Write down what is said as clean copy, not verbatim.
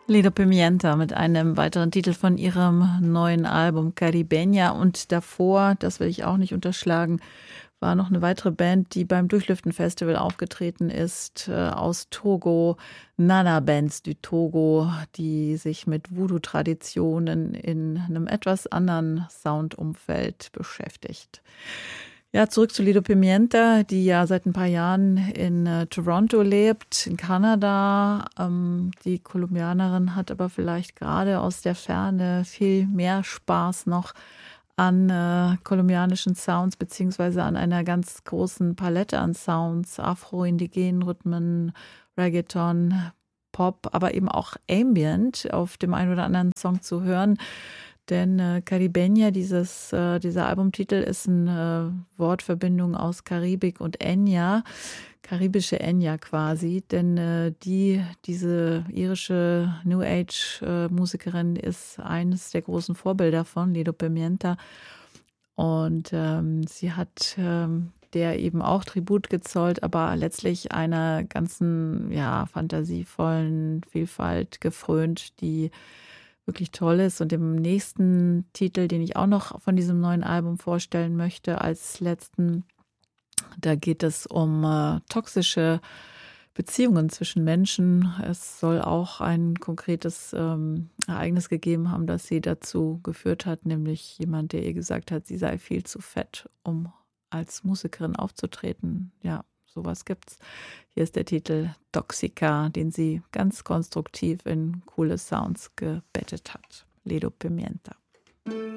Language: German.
Lido Pimienta mit einem weiteren Titel von ihrem neuen Album Caribeña. Und davor, das will ich auch nicht unterschlagen, war noch eine weitere Band, die beim Durchlüften-Festival aufgetreten ist, aus Togo, Nana Bands du Togo, die sich mit Voodoo-Traditionen in einem etwas anderen Soundumfeld beschäftigt. Ja, zurück zu Lido Pimienta, die ja seit ein paar Jahren in Toronto lebt, in Kanada. Die Kolumbianerin hat aber vielleicht gerade aus der Ferne viel mehr Spaß noch an kolumbianischen Sounds, beziehungsweise an einer ganz großen Palette an Sounds, afro-indigenen Rhythmen, Reggaeton, Pop, aber eben auch Ambient auf dem einen oder anderen Song zu hören. Denn Caribeña, dieser Albumtitel, ist eine Wortverbindung aus Karibik und Enya, karibische Enya quasi. Denn diese irische New Age-Musikerin ist eines der großen Vorbilder von Lido Pimienta. Und sie hat der eben auch Tribut gezollt, aber letztlich einer ganzen, ja, fantasievollen Vielfalt gefrönt, die wirklich toll ist. Und im nächsten Titel, den ich auch noch von diesem neuen Album vorstellen möchte, als letzten, da geht es um toxische Beziehungen zwischen Menschen. Es soll auch ein konkretes Ereignis gegeben haben, das sie dazu geführt hat, nämlich jemand, der ihr gesagt hat, sie sei viel zu fett, um als Musikerin aufzutreten. Ja, sowas gibt's. Hier ist der Titel Toxica, den sie ganz konstruktiv in coole Sounds gebettet hat. Lido Pimienta.